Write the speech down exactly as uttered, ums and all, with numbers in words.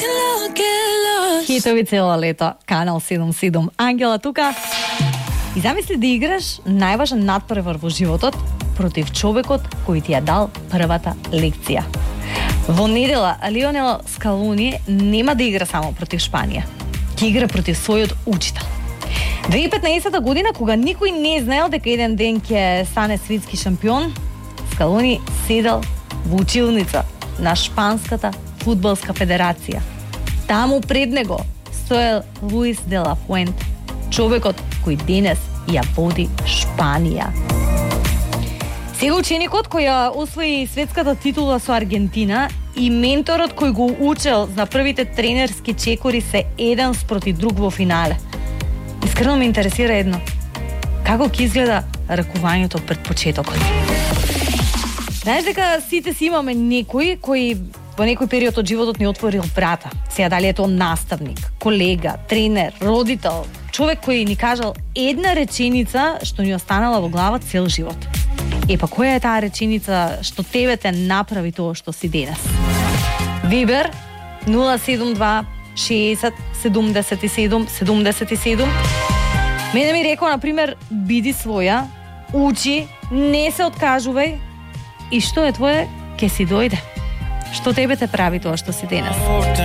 Хитови цело лето, Канал седум седум. Ангела тука. И замисли да играш најважен надпревар во животот против човекот кој ти ја дал првата лекција. Во недела Лионел Скалони нема да игра само против Шпанија. Ќе игра против својот учител. две илјади и петнаесета година, кога никој не знаел дека еден ден ќе стане светски шампион, Скалони седел во училница на Шпанската фудбалска федерација. Таму пред него стоел Луис де ла Фуенте, човекот кој денес ја води Шпанија. Сега ученикот кој ја освои светската титула со Аргентина и менторот кој го учел на првите тренерски чекори се еден спроти друг во финале. Искрено ме интересира едно. Како ќе изгледа ракувањето пред почетокот? Знаеш дека сите си имаме некој кој во некој период од животот ни отворил врата. Сега дали е тоа наставник, колега, тренер, родител, човек кој ни кажал една реченица што ни останала во глава цел живот. Е, па која е таа реченица што тебе те направи тоа што си денес? Вибер нула седум два шеесет седумдесет и седум седумдесет и седум. Мене ми рекол, например, биди своја, учи, не се откажувај и што е твое, ке си дојде. Што тебе те прави тоа што си денес?